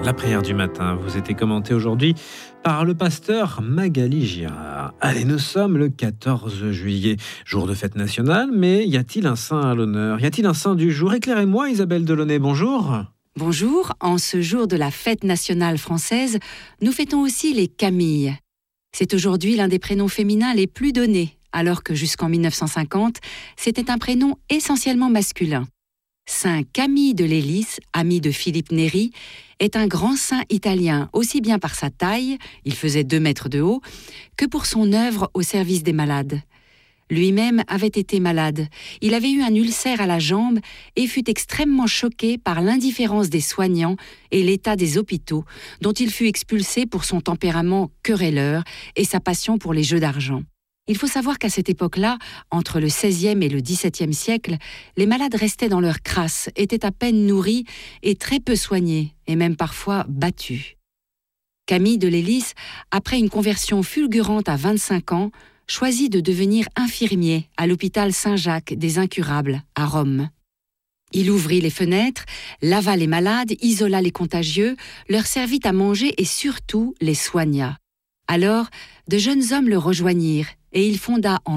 La prière du matin vous était commentée aujourd'hui par le pasteur Magali Girard. Allez, nous sommes le 14 juillet, jour de fête nationale, mais y a-t-il un saint à l'honneur? Y a-t-il un saint du jour? Éclairez-moi, Isabelle Delaunay, bonjour. Bonjour, en ce jour de la fête nationale française, nous fêtons aussi les Camilles. C'est aujourd'hui l'un des prénoms féminins les plus donnés, alors que jusqu'en 1950, c'était un prénom essentiellement masculin. Saint Camille de Lellis, ami de Philippe Néri, est un grand saint italien, aussi bien par sa taille, il faisait 2 mètres de haut, que pour son œuvre au service des malades. Lui-même avait été malade, il avait eu un ulcère à la jambe et fut extrêmement choqué par l'indifférence des soignants et l'état des hôpitaux, dont il fut expulsé pour son tempérament querelleur et sa passion pour les jeux d'argent. Il faut savoir qu'à cette époque-là, entre le XVIe et le XVIIe siècle, les malades restaient dans leur crasse, étaient à peine nourris et très peu soignés, et même parfois battus. Camille de Lellis, après une conversion fulgurante à 25 ans, choisit de devenir infirmier à l'hôpital Saint-Jacques des Incurables, à Rome. Il ouvrit les fenêtres, lava les malades, isola les contagieux, leur servit à manger et surtout les soigna. Alors, de jeunes hommes le rejoignirent et il fonda en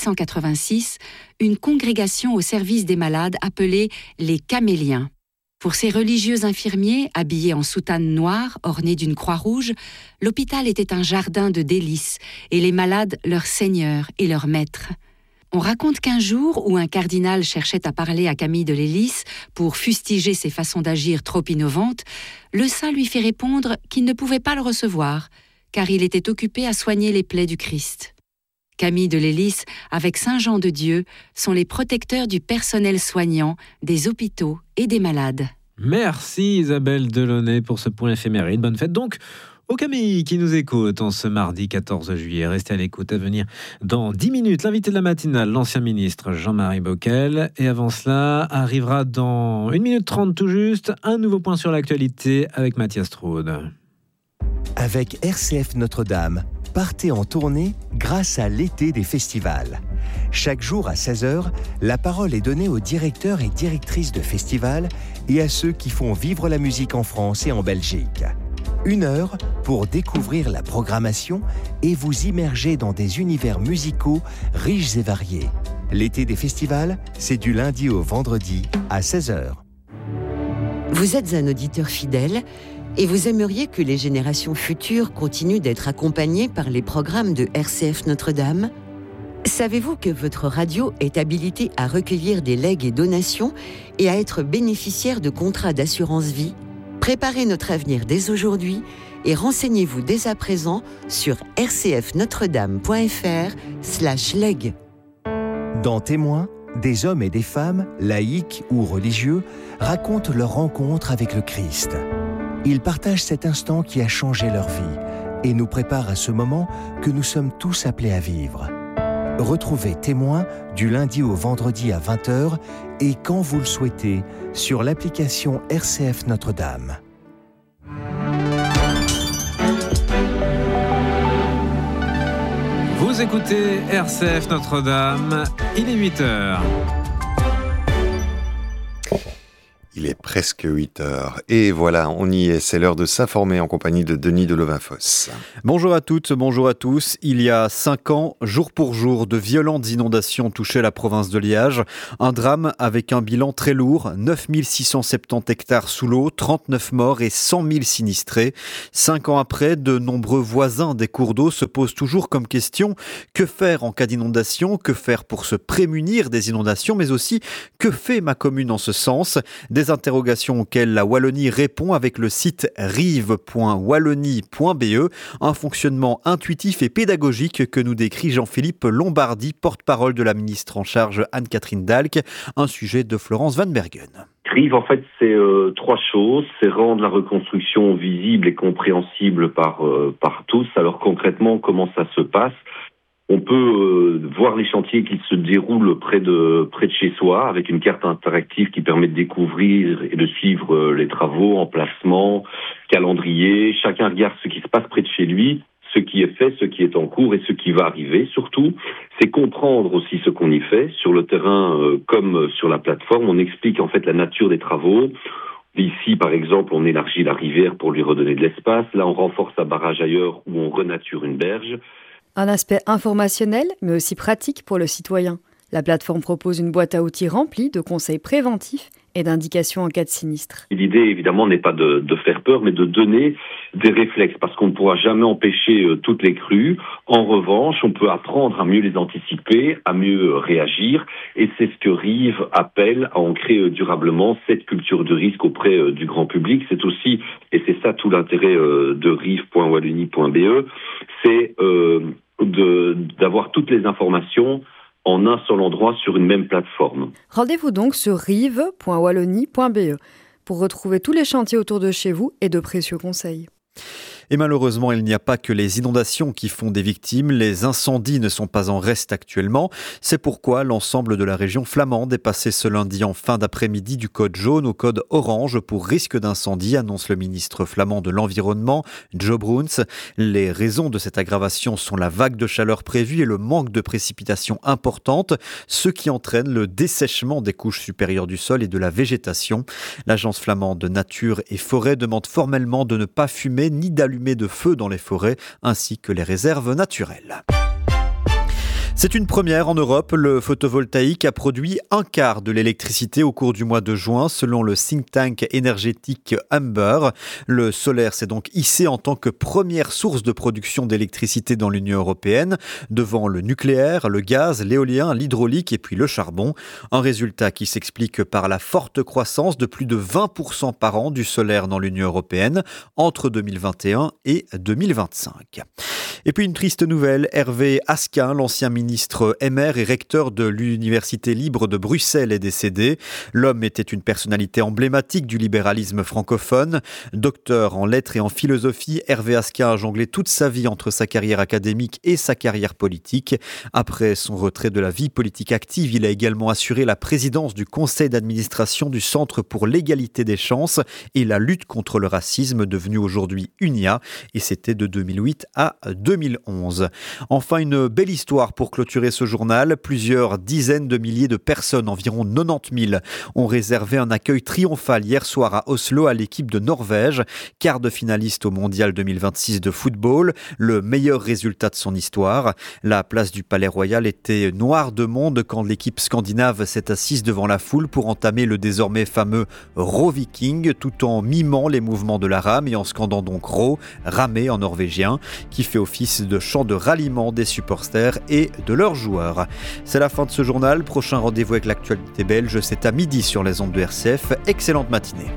1886 une congrégation au service des malades appelée les Caméliens. Pour ces religieux infirmiers, habillés en soutane noire, ornés d'une croix rouge, l'hôpital était un jardin de délices et les malades leur seigneurs et leurs maîtres. On raconte qu'un jour où un cardinal cherchait à parler à Camille de Lellis pour fustiger ses façons d'agir trop innovantes, le saint lui fit répondre qu'il ne pouvait pas le recevoir, car il était occupé à soigner les plaies du Christ. Camille de Lellis, avec Saint Jean de Dieu, sont les protecteurs du personnel soignant, des hôpitaux et des malades. Merci Isabelle Delaunay pour ce point éphéméride. Bonne fête donc aux Camille qui nous écoutent en ce mardi 14 juillet. Restez à l'écoute, à venir dans 10 minutes. L'invité de la matinale, l'ancien ministre Jean-Marie Bockel. Et avant cela, arrivera dans 1 minute 30 tout juste, un nouveau point sur l'actualité avec Mathias Troude. Avec RCF Notre-Dame, partez en tournée grâce à l'été des festivals. Chaque jour à 16h, la parole est donnée aux directeurs et directrices de festivals et à ceux qui font vivre la musique en France et en Belgique. 1 heure pour découvrir la programmation et vous immerger dans des univers musicaux riches et variés. L'été des festivals, c'est du lundi au vendredi à 16h. Vous êtes un auditeur fidèle et vous aimeriez que les générations futures continuent d'être accompagnées par les programmes de RCF Notre-Dame ? Savez-vous que votre radio est habilitée à recueillir des legs et donations et à être bénéficiaire de contrats d'assurance vie ? Préparez notre avenir dès aujourd'hui et renseignez-vous dès à présent sur rcfnotredame.fr/leg. Dans Témoins, des hommes et des femmes, laïcs ou religieux, racontent leur rencontre avec le Christ. Ils partagent cet instant qui a changé leur vie et nous préparent à ce moment que nous sommes tous appelés à vivre. Retrouvez Témoins du lundi au vendredi à 20h et quand vous le souhaitez sur l'application RCF Notre-Dame. Vous écoutez RCF Notre-Dame, il est 8h. Il est presque 8h. Et voilà, on y est. C'est l'heure de s'informer en compagnie de Denis Delevinfosse. Bonjour à toutes, bonjour à tous. Il y a 5 ans, jour pour jour, de violentes inondations touchaient la province de Liège. Un drame avec un bilan très lourd. 9670 hectares sous l'eau, 39 morts et 100 000 sinistrés. 5 ans après, de nombreux voisins des cours d'eau se posent toujours comme question que faire en cas d'inondation, que faire pour se prémunir des inondations, mais aussi que fait ma commune en ce sens. Des interrogations auxquelles la Wallonie répond avec le site rive.wallonie.be, un fonctionnement intuitif et pédagogique que nous décrit Jean-Philippe Lombardi, porte-parole de la ministre en charge Anne-Catherine Dalck, un sujet de Florence Van Bergen. Rive, en fait, c'est 3 choses. C'est rendre la reconstruction visible et compréhensible par tous. Alors concrètement, comment ça se passe ? On peut voir les chantiers qui se déroulent près de chez soi, avec une carte interactive qui permet de découvrir et de suivre les travaux, emplacements, calendrier. Chacun regarde ce qui se passe près de chez lui, ce qui est fait, ce qui est en cours et ce qui va arriver. Surtout, c'est comprendre aussi ce qu'on y fait sur le terrain comme sur la plateforme. On explique en fait la nature des travaux. Ici, par exemple, on élargit la rivière pour lui redonner de l'espace. Là, on renforce un barrage ailleurs où on renature une berge. Un aspect informationnel, mais aussi pratique pour le citoyen. La plateforme propose une boîte à outils remplie de conseils préventifs et d'indications en cas de sinistre. L'idée, évidemment, n'est pas de faire peur, mais de donner des réflexes, parce qu'on ne pourra jamais empêcher toutes les crues. En revanche, on peut apprendre à mieux les anticiper, à mieux réagir, et c'est ce que Rive appelle à ancrer durablement cette culture de risque auprès du grand public. C'est aussi, et c'est ça tout l'intérêt de rive.wallonie.be, c'est d'avoir toutes les informations en un seul endroit sur une même plateforme. Rendez-vous donc sur rive.wallonie.be pour retrouver tous les chantiers autour de chez vous et de précieux conseils. Et malheureusement, il n'y a pas que les inondations qui font des victimes. Les incendies ne sont pas en reste actuellement. C'est pourquoi l'ensemble de la région flamande est passé ce lundi en fin d'après-midi du code jaune au code orange pour risque d'incendie, annonce le ministre flamand de l'Environnement, Jo Bruns. Les raisons de cette aggravation sont la vague de chaleur prévue et le manque de précipitations importantes, ce qui entraîne le dessèchement des couches supérieures du sol et de la végétation. L'agence flamande de nature et forêt demande formellement de ne pas fumer ni d'allumer de feu dans les forêts ainsi que les réserves naturelles. C'est une première en Europe. Le photovoltaïque a produit un quart de l'électricité au cours du mois de juin, selon le think tank énergétique Amber. Le solaire s'est donc hissé en tant que première source de production d'électricité dans l'Union européenne, devant le nucléaire, le gaz, l'éolien, l'hydraulique et puis le charbon. Un résultat qui s'explique par la forte croissance de plus de 20% par an du solaire dans l'Union européenne entre 2021 et 2025. Et puis une triste nouvelle, Hervé Asquin, l'ancien ministre MR et recteur de l'Université libre de Bruxelles, est décédé. L'homme était une personnalité emblématique du libéralisme francophone. Docteur en lettres et en philosophie, Hervé Asquin a jonglé toute sa vie entre sa carrière académique et sa carrière politique. Après son retrait de la vie politique active, il a également assuré la présidence du conseil d'administration du Centre pour l'égalité des chances et la lutte contre le racisme, devenu aujourd'hui UNIA, et c'était de 2008 à 2011. Enfin, une belle histoire pour clôturer ce journal. Plusieurs dizaines de milliers de personnes, environ 90 000, ont réservé un accueil triomphal hier soir à Oslo à l'équipe de Norvège, quart de finaliste au Mondial 2026 de football, le meilleur résultat de son histoire. La place du Palais Royal était noire de monde quand l'équipe scandinave s'est assise devant la foule pour entamer le désormais fameux Ro Viking, tout en mimant les mouvements de la rame et en scandant donc Ro, ramé en norvégien, qui fait office de chant de ralliement des supporters et de leurs joueurs. C'est la fin de ce journal. Prochain rendez-vous avec l'actualité belge, c'est à midi sur les ondes de RCF. Excellente matinée.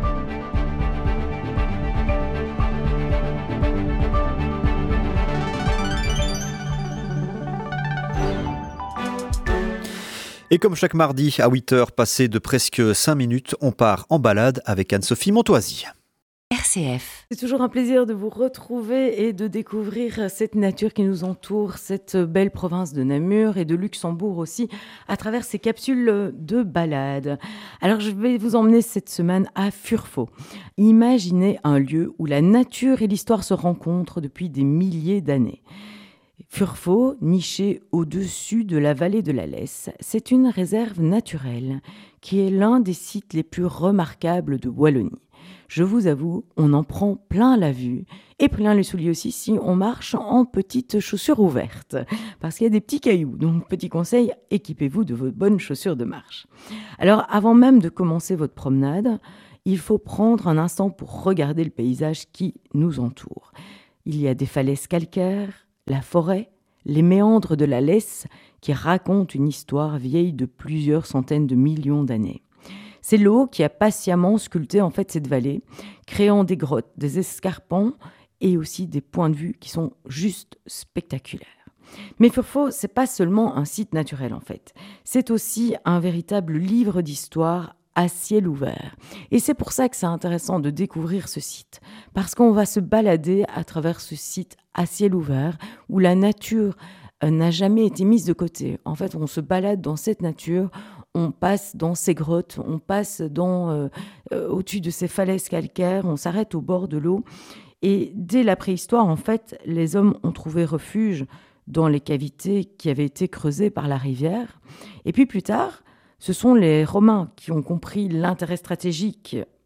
Et comme chaque mardi à 8h, passé de presque 5 minutes, on part en balade avec Anne-Sophie Montoisy. RCF. C'est toujours un plaisir de vous retrouver et de découvrir cette nature qui nous entoure, cette belle province de Namur et de Luxembourg aussi, à travers ces capsules de balade. Alors je vais vous emmener cette semaine à Furfo. Imaginez un lieu où la nature et l'histoire se rencontrent depuis des milliers d'années. Furfo, niché au-dessus de la vallée de la Lesse, c'est une réserve naturelle qui est l'un des sites les plus remarquables de Wallonie. Je vous avoue, on en prend plein la vue et plein les souliers aussi si on marche en petites chaussures ouvertes, parce qu'il y a des petits cailloux. Donc, petit conseil, équipez-vous de vos bonnes chaussures de marche. Alors, avant même de commencer votre promenade, il faut prendre un instant pour regarder le paysage qui nous entoure. Il y a des falaises calcaires, la forêt, les méandres de la Lesse qui racontent une histoire vieille de plusieurs centaines de millions d'années. C'est l'eau qui a patiemment sculpté en fait cette vallée, créant des grottes, des escarpements et aussi des points de vue qui sont juste spectaculaires. Mais Furfo, c'est pas seulement un site naturel en fait, c'est aussi un véritable livre d'histoire à ciel ouvert. Et c'est pour ça que c'est intéressant de découvrir ce site, parce qu'on va se balader à travers ce site à ciel ouvert où la nature n'a jamais été mise de côté. En fait, on se balade dans cette nature, on passe dans ces grottes, on passe au-dessus de ces falaises calcaires, on s'arrête au bord de l'eau. Et dès la préhistoire, en fait, les hommes ont trouvé refuge dans les cavités qui avaient été creusées par la rivière. Et puis plus tard, ce sont les Romains qui ont compris l'intérêt stratégique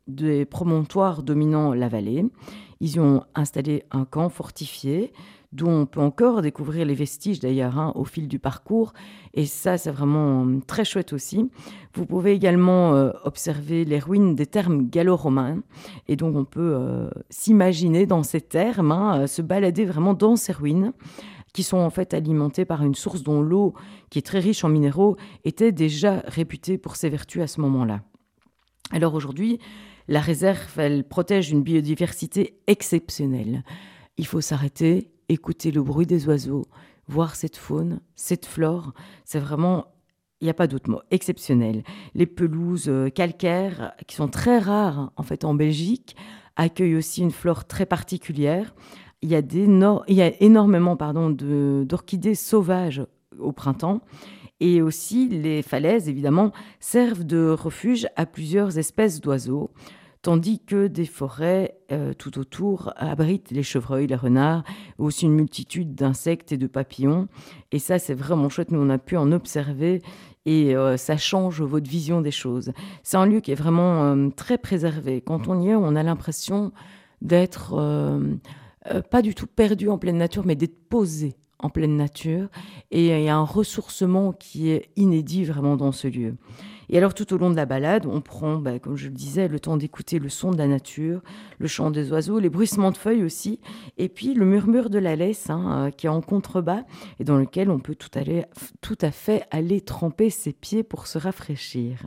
des promontoires dominant la vallée. Ils y ont installé un camp fortifié dont on peut encore découvrir les vestiges d'ailleurs au fil du parcours. Et ça, c'est vraiment très chouette aussi. Vous pouvez également observer les ruines des thermes gallo-romains. Et donc, on peut s'imaginer dans ces thermes, se balader vraiment dans ces ruines qui sont en fait alimentées par une source dont l'eau, qui est très riche en minéraux, était déjà réputée pour ses vertus à ce moment-là. Alors aujourd'hui, la réserve, elle protège une biodiversité exceptionnelle. Il faut s'arrêter, écouter le bruit des oiseaux, voir cette faune, cette flore. C'est vraiment, il n'y a pas d'autre mot, exceptionnel. Les pelouses calcaires, qui sont très rares en fait en Belgique, accueillent aussi une flore très particulière. Il y a énormément d'orchidées sauvages au printemps. Et aussi, les falaises, évidemment, servent de refuge à plusieurs espèces d'oiseaux, tandis que des forêts tout autour abritent les chevreuils, les renards, aussi une multitude d'insectes et de papillons. Et ça, c'est vraiment chouette. Nous, on a pu en observer et ça change votre vision des choses. C'est un lieu qui est vraiment très préservé. Quand on y est, on a l'impression d'être pas du tout perdu en pleine nature, mais d'être posé en pleine nature. Et il y a un ressourcement qui est inédit vraiment dans ce lieu. Et alors, tout au long de la balade, on prend, comme je le disais, le temps d'écouter le son de la nature, le chant des oiseaux, les bruissements de feuilles aussi, et puis le murmure de la laisse qui est en contrebas et dans lequel on peut tout à fait aller tremper ses pieds pour se rafraîchir.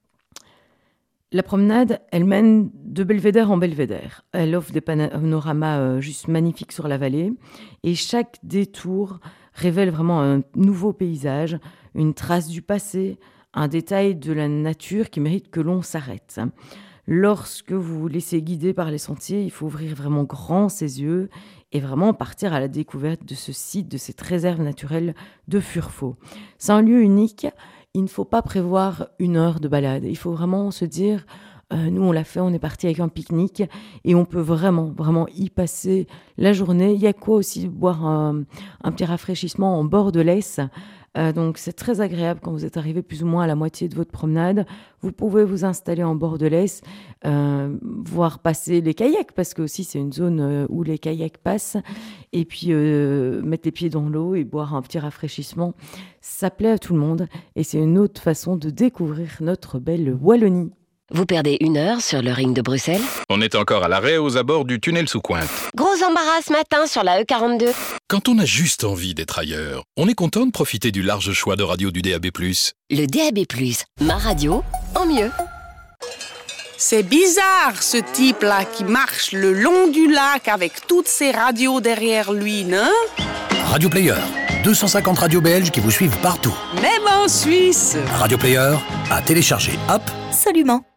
La promenade, elle mène de belvédère en belvédère. Elle offre des panoramas juste magnifiques sur la vallée. Et chaque détour révèle vraiment un nouveau paysage, une trace du passé, un détail de la nature qui mérite que l'on s'arrête. Lorsque vous vous laissez guider par les sentiers, il faut ouvrir vraiment grand ses yeux et vraiment partir à la découverte de ce site, de cette réserve naturelle de Furfo. C'est un lieu unique. Il ne faut pas prévoir 1 heure de balade. Il faut vraiment se dire, nous on l'a fait, on est parti avec un pique-nique et on peut vraiment y passer la journée. Il y a quoi aussi boire un petit rafraîchissement en bord de l'Esse. Donc c'est très agréable quand vous êtes arrivé plus ou moins à la moitié de votre promenade. Vous pouvez vous installer en bord de l'Esse, voir passer les kayaks, parce que aussi c'est une zone où les kayaks passent, et puis mettre les pieds dans l'eau et boire un petit rafraîchissement. Ça plaît à tout le monde et c'est une autre façon de découvrir notre belle Wallonie. Vous perdez 1 heure sur le ring de Bruxelles. On est encore à l'arrêt aux abords du tunnel sous Cointe. Gros embarras ce matin sur la E42. Quand on a juste envie d'être ailleurs, on est content de profiter du large choix de radios du DAB+. Le DAB+, ma radio, en mieux. C'est bizarre ce type-là qui marche le long du lac avec toutes ces radios derrière lui, non ? Radio Player, 250 radios belges qui vous suivent partout. Même en Suisse. Radio Player, à télécharger. Hop. Absolument.